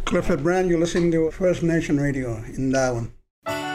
Clifford Brand, you're listening to First Nation Radio in Darwin.